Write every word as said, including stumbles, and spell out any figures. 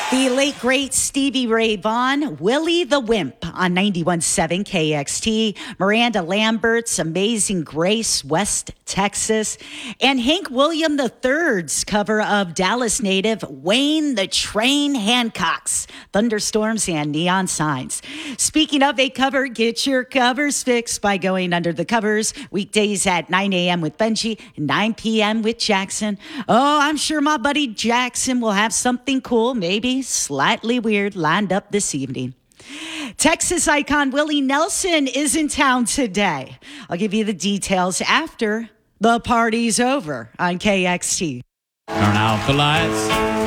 The late, great Stevie Ray Vaughan, Willie the Wimp on ninety-one point seven K X T, Miranda Lambert's Amazing Grace, West Texas, and Hank William the third's cover of Dallas native Wayne the Train Hancock's Thunderstorms and Neon Signs. Speaking of a cover, get your covers fixed by going under the covers weekdays at nine a.m. with Benji and nine p.m. with Jackson. Oh, I'm sure my buddy Jackson will have something cool, maybe slightly weird, lined up this evening. Texas icon Willie Nelson is in town today. I'll give you the details after the party's over on K X T. Turn out the lights.